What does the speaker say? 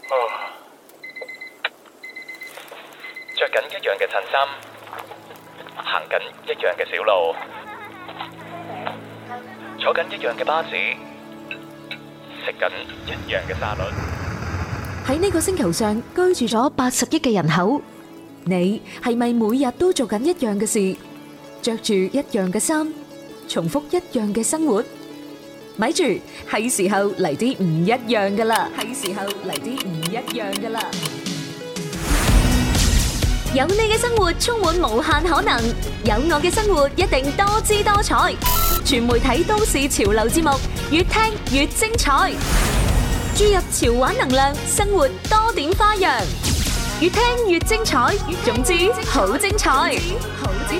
着緊一樣嘅襯衫，行緊一樣嘅小路，坐緊一樣嘅巴士，食緊一樣嘅沙律。 喺呢個星球上居住咗80億嘅人口，你係咪每日都做緊一樣嘅事，着住一樣嘅衫，重複一樣嘅生活？咪住，係時候嚟啲唔一樣噶啦！有你嘅生活充滿無限可能，有我嘅生活一定多姿多彩。全媒體都市潮流節目，越聽越精彩。注入潮玩能量，生活多點花樣，越聽越精彩。總之，好精彩！